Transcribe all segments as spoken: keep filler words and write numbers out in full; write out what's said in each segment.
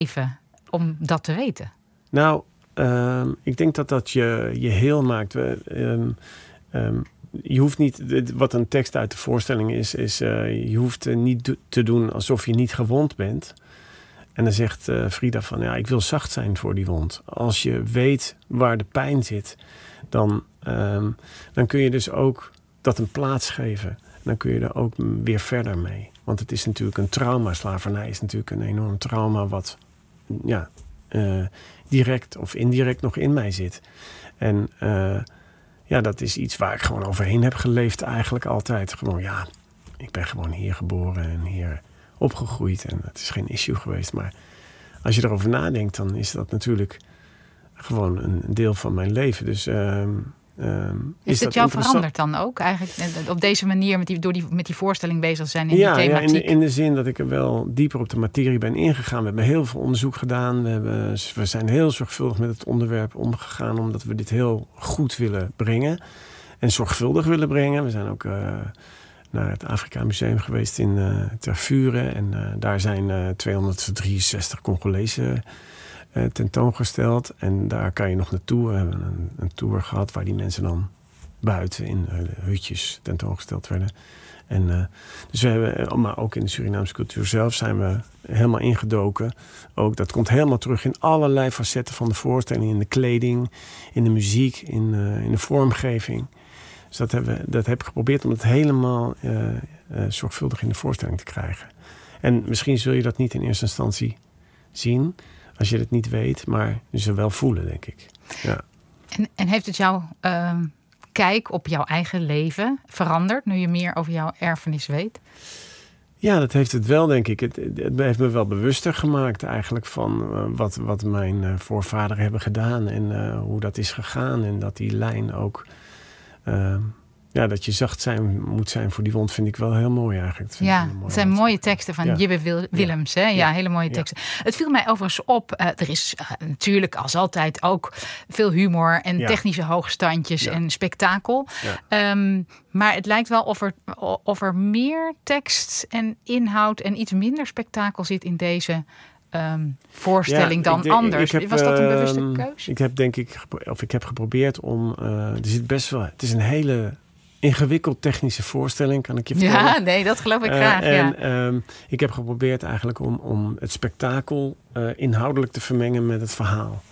even om dat te weten? Nou, uh, ik denk dat dat je, je heel maakt. We, um, um, je hoeft niet, wat een tekst uit de voorstelling is, is uh, je hoeft uh, niet do- te doen alsof je niet gewond bent. En dan zegt uh, Frida van, ja, ik wil zacht zijn voor die wond. Als je weet waar de pijn zit, dan, um, dan kun je dus ook dat een plaats geven. Dan kun je er ook weer verder mee. Want het is natuurlijk een trauma. Slavernij is natuurlijk een enorm trauma wat ja, uh, direct of indirect nog in mij zit. En uh, ja, dat is iets waar ik gewoon overheen heb geleefd eigenlijk altijd. Gewoon, ja, ik ben gewoon hier geboren en hier opgegroeid. En het is geen issue geweest. Maar als je erover nadenkt, dan is dat natuurlijk gewoon een deel van mijn leven. Dus Uh, Um, is, is het jou veranderd dan ook? Eigenlijk op deze manier met die, door die, met die voorstelling bezig zijn in ja, die thematiek? Ja, in de, in de zin dat ik er wel dieper op de materie ben ingegaan. We hebben heel veel onderzoek gedaan. We, hebben, we zijn heel zorgvuldig met het onderwerp omgegaan, omdat we dit heel goed willen brengen. En zorgvuldig willen brengen. We zijn ook uh, naar het Afrika Museum geweest in uh, Tervuren. En uh, daar zijn uh, tweehonderddrieënzestig Congolezen Uh, tentoongesteld. En daar kan je nog naartoe. We hebben een, een tour gehad waar die mensen dan buiten in uh, hutjes tentoongesteld werden. En, uh, dus we hebben, maar ook in de Surinaamse cultuur zelf zijn we helemaal ingedoken. Ook dat komt helemaal terug in allerlei facetten van de voorstelling. In de kleding, in de muziek, in, uh, in de vormgeving. Dus dat, hebben we, dat heb ik geprobeerd om het helemaal uh, uh, zorgvuldig in de voorstelling te krijgen. En misschien zul je dat niet in eerste instantie zien als je het niet weet, maar je zult wel voelen, denk ik. Ja. En, en heeft het jouw uh, kijk op jouw eigen leven veranderd, nu je meer over jouw erfenis weet? Ja, dat heeft het wel, denk ik. Het, het heeft me wel bewuster gemaakt eigenlijk van uh, wat, wat mijn uh, voorvaderen hebben gedaan en uh, hoe dat is gegaan. En dat die lijn ook, Uh, ja, dat je zacht zijn moet zijn voor die wond, vind ik wel heel mooi eigenlijk. Ja, het zijn mooie teksten van ja. Jibbe Wil- Willems. Hè? Ja, ja, hele mooie teksten. Ja. Het viel mij overigens op. Uh, er is uh, natuurlijk als altijd ook veel humor en ja. technische hoogstandjes ja. en spektakel. Ja. Um, maar het lijkt wel of er, of er meer tekst en inhoud en iets minder spektakel zit in deze Um, voorstelling ja, dan denk, anders. Heb, Was dat een bewuste uh, keuze? Ik heb denk ik, of ik heb geprobeerd om. Uh, er zit best wel. Het is een hele ingewikkeld technische voorstelling, kan ik je vertellen. Ja, nee, dat geloof ik uh, graag. En ja. um, ik heb geprobeerd eigenlijk om, om het spektakel uh, inhoudelijk te vermengen met het verhaal.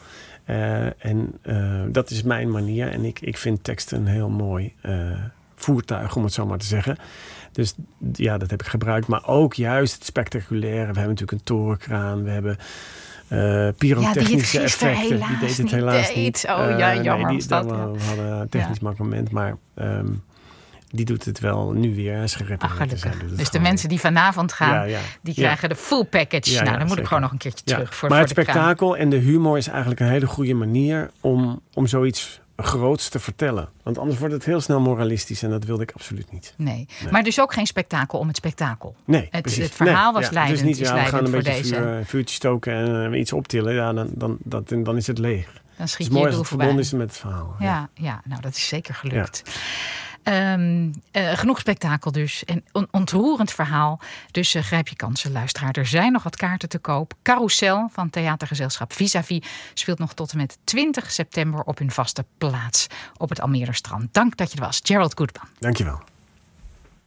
Uh, en uh, dat is mijn manier. En ik, ik vind teksten een heel mooi uh, voertuig, om het zo maar te zeggen. Dus ja, dat heb ik gebruikt. Maar ook juist het spectaculaire. We hebben natuurlijk een torenkraan. We hebben uh, pyrotechnische ja, die effecten. Die deed het helaas deed. niet. Oh ja, uh, jammer. Nee, die, dat, we, ja. we hadden een technisch ja. mankement. Maar um, die doet het wel nu weer. Hij is gerepareerd. Ach, dus dus de mensen die vanavond gaan, ja, ja. die krijgen ja. de full package. Ja, nou, ja, dan moet zeker. ik gewoon nog een keertje terug. Ja. Voor, maar voor het de spektakel kraan. En de humor is eigenlijk een hele goede manier om, om zoiets groots te vertellen. Want anders wordt het heel snel moralistisch en dat wilde ik absoluut niet. Nee, nee. maar dus ook geen spektakel om het spektakel. Nee, het, het verhaal nee, was ja, leidend. Dus niet, ja, we gaan een beetje deze. vuur, vuurtje stoken en uh, iets optillen. Ja, dan, dan, dat, dan is het leeg. Dan schiet het is mooi je als het verbonden is met het verhaal. Ja, ja, ja, nou dat is zeker gelukt. Ja. Um, uh, genoeg spektakel dus. En een ontroerend verhaal. Dus uh, grijp je kansen, luisteraar. Er zijn nog wat kaarten te koop. Carousel van theatergezelschap Vis-à-Vis speelt nog tot en met twintig september op hun vaste plaats op het Almeerderstrand. Dank dat je er was, Gerald Goodman. Dank je wel.